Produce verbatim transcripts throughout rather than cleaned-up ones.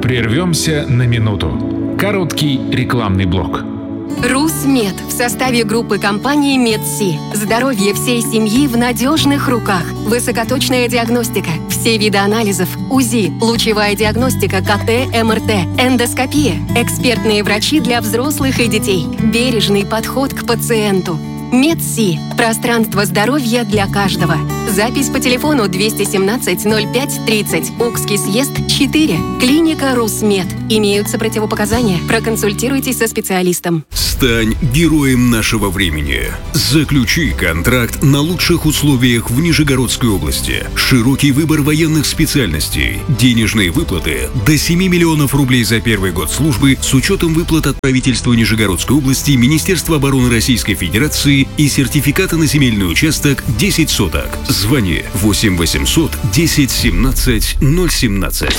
Прервемся на минуту. Короткий рекламный блок. РусМед в составе группы компании Медси. Здоровье всей семьи в надежных руках. Высокоточная диагностика, все виды анализов, УЗИ, лучевая диагностика, КТ, МРТ, эндоскопия, экспертные врачи для взрослых и детей, бережный подход к пациенту. Медси. Пространство здоровья для каждого. Запись по телефону двести семнадцать ноль пять тридцать. Укский съезд четыре. Клиника РусМед. Имеются противопоказания. Проконсультируйтесь со специалистом. Стань героем нашего времени. Заключи контракт на лучших условиях в Нижегородской области. Широкий выбор военных специальностей. Денежные выплаты до семи миллионов рублей за первый год службы с учетом выплат от правительства Нижегородской области, Министерства обороны Российской Федерации и сертификата на земельный участок десять соток. Звони восемь восемьсот десять семнадцать ноль семнадцать.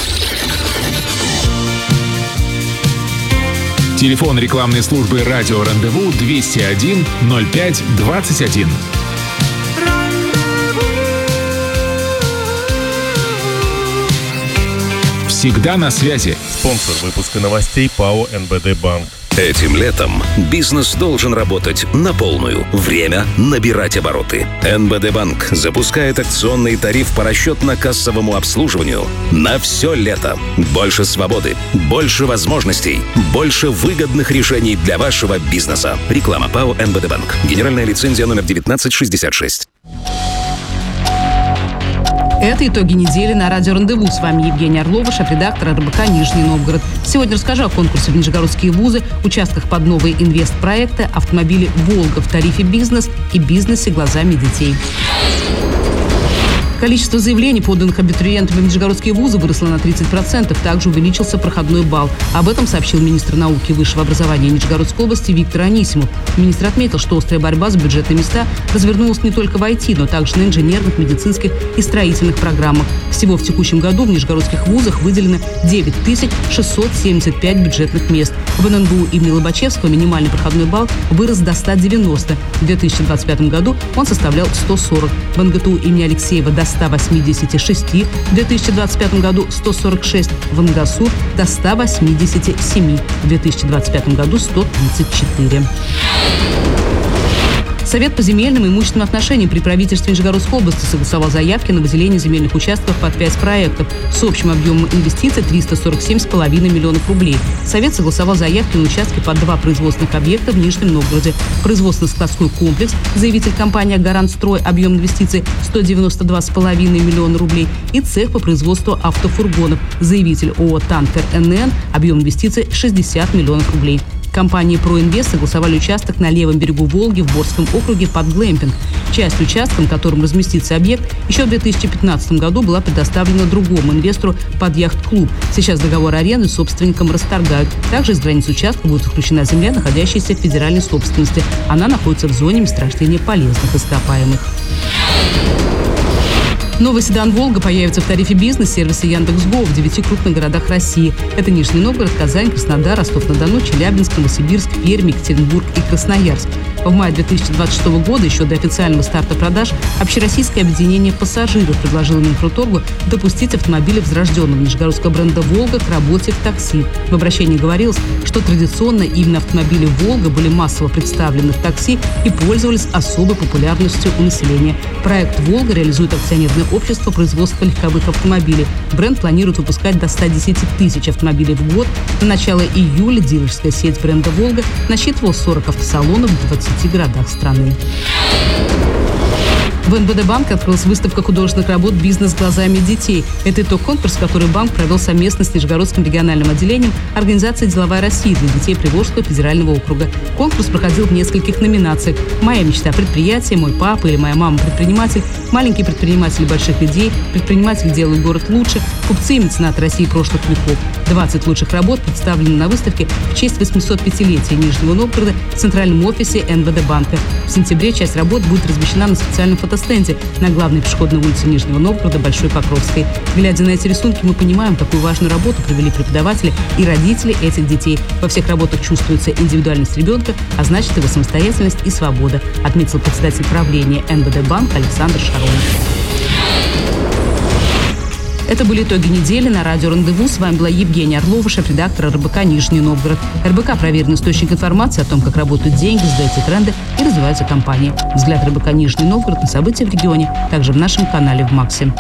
Телефон рекламной службы «Радио Рандеву» двести один ноль пять двадцать один. Всегда на связи. Спонсор выпуска новостей ПАО эн бэ дэ Банк. Этим летом бизнес должен работать на полную. Время набирать обороты. эн бэ дэ Банк запускает акционный тариф по расчетно-кассовому обслуживанию на все лето. Больше свободы, больше возможностей, больше выгодных решений для вашего бизнеса. Реклама ПАО эн бэ дэ Банк. Генеральная лицензия номер девятнадцать шестьдесят шесть. Это итоги недели на радио «Рандеву». С вами Евгения Орлова, шеф-редактор эр бэ ка «Нижний Новгород». Сегодня расскажу о конкурсе в Нижегородские вузы, участках под новые инвестпроекты, автомобиле «Волга» в тарифе «Бизнес» и бизнесе глазами детей. Количество заявлений, поданных абитуриентами в Нижегородские вузы, выросло на тридцать процентов. Также увеличился проходной балл. Об этом сообщил министр науки и высшего образования Нижегородской области Виктор Анисимов. Министр отметил, что острая борьба за бюджетные места развернулась не только в ай ти, но также на инженерных, медицинских и строительных программах. Всего в текущем году в нижегородских вузах выделено девять тысяч шестьсот семьдесят пять бюджетных мест. В эн эн бэ у имени Лобачевского минимальный проходной балл вырос до ста девяноста. В две тысячи двадцать пятом году он составлял сто сорок. В эн гэ тэ у имени Алексеева до ста восьмидесяти шести, в две тысячи двадцать пятом году сто сорок шесть, в эн гэ а эс у до ста восьмидесяти семи, в две тысячи двадцать пятом году сто тридцать четыре. Совет по земельным и имущественным отношениям при правительстве Нижегородской области согласовал заявки на выделение земельных участков под пять проектов с общим объемом инвестиций триста сорок семь с половиной миллионов рублей. Совет согласовал заявки на участки под два производственных объекта в Нижнем Новгороде. Производственно-складской комплекс, заявитель компания «Гарантстрой», объем инвестиций сто девяносто два с половиной миллиона рублей, и цех по производству автофургонов, заявитель ООО «Танкер эн эн», объем инвестиций шестьдесят миллионов рублей. Компании «Проинвест» согласовали участок на левом берегу Волги в Борском округе под глэмпинг. Часть участка, на котором разместится объект, еще в две тысячи пятнадцатом году была предоставлена другому инвестору под яхт-клуб. Сейчас договор аренды с собственником расторгают. Также из границ участка будет исключена земля, находящаяся в федеральной собственности. Она находится в зоне месторождения полезных ископаемых. Новый седан «Волга» появится в тарифе «Бизнес» сервиса Яндекс.Го в девяти крупных городах России. Это Нижний Новгород, Казань, Краснодар, Ростов-на-Дону, Челябинск, Новосибирск, Пермь, Екатеринбург и Красноярск. В мае две тысячи двадцать шестого года, еще до официального старта продаж, Общероссийское объединение пассажиров предложило Минпромторгу допустить автомобили возрожденного нижегородского бренда «Волга» к работе в такси. В обращении говорилось, что традиционно именно автомобили «Волга» были массово представлены в такси и пользовались особой популярностью у населения. Проект «Волга» реализует акционерное общество производства легковых автомобилей. Бренд планирует выпускать до ста десяти тысяч автомобилей в год. На начало июля дилерская сеть бренда «Волга» насчитывала сорок автосалонов в двадцати городах страны. В эн бэ дэ Банке открылась выставка художественных работ «Бизнес глазами детей». Это итог конкурса, который банк провел совместно с Нижегородским региональным отделением организации «Деловая Россия» для детей Приволжского федерального округа. Конкурс проходил в нескольких номинациях: «Моя мечта предприятия», «Мой папа» или «Моя мама предприниматель», «Маленькие предприниматели больших идей», «Предприниматели делают город лучше», «Купцы и меценаты России прошлых веков». двадцать лучших работ представлены на выставке в честь восьмисотпятилетия Нижнего Новгорода в центральном офисе эн бэ дэ Банка. В сентябре часть работ будет размещена на специальном фотостенде на главной пешеходной улице Нижнего Новгорода, Большой Покровской. Глядя на эти рисунки, мы понимаем, какую важную работу провели преподаватели и родители этих детей. Во всех работах чувствуется индивидуальность ребенка, а значит его самостоятельность и свобода, отметил председатель правления эн бэ дэ Банк Александр Шаронов. Это были итоги недели на радио «Рандеву». С вами была Евгения Орлова, шеф-редактор эр бэ ка «Нижний Новгород». эр бэ ка – проверенный источник информации о том, как работают деньги, сдаются тренды и развиваются компании. Взгляд эр бэ ка «Нижний Новгород» на события в регионе, также в нашем канале в Максе.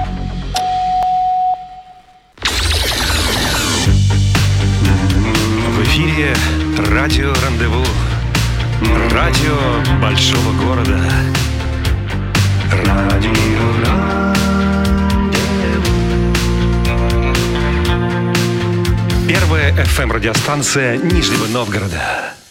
В эфире радио «Рандеву». Радио большого города. Радио «Рандеву». Первая эф эм радиостанция Нижнего Новгорода.